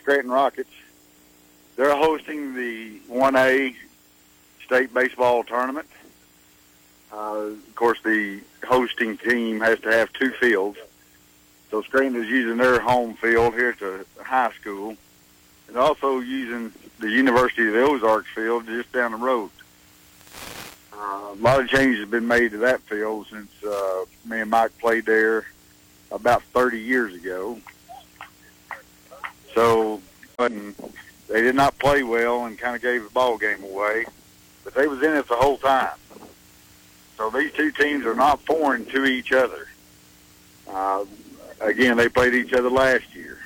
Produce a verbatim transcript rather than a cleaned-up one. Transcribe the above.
Scranton Rockets. They're hosting the one A state baseball tournament. Uh, of course, the hosting team has to have two fields. So Scranton is using their home field here at the high school, and also using the University of the Ozarks field just down the road. Uh, a lot of changes have been made to that field since uh, me and Mike played there about thirty years ago. So and they did not play well and kind of gave the ball game away, but they was in it the whole time. So these two teams are not foreign to each other. Uh, again, they played each other last year.